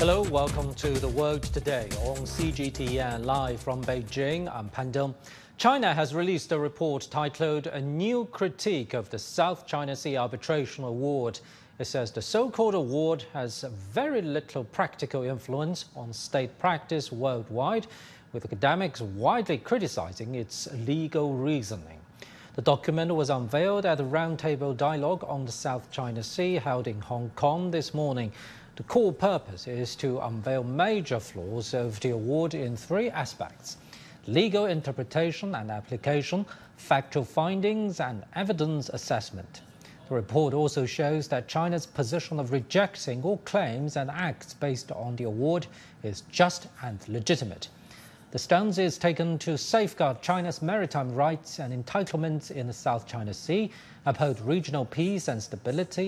Hello, welcome to The World Today on CGTN, live from Beijing. I'm Pan Dong. China has released a report titled A New Critique of the South China Sea Arbitration Award. It says the so-called award has very little practical influence on state practice worldwide, with academics widely criticizing its legal reasoning. The document was unveiled at a roundtable dialogue on the South China Sea held in Hong Kong this morning. The core purpose is to unveil major flaws of the award in three aspects: legal interpretation and application, factual findings, and evidence assessment. The report also shows that China's position of rejecting all claims and acts based on the award is just and legitimate. The stance is taken to safeguard China's maritime rights and entitlements in the South China Sea, uphold regional peace and stability,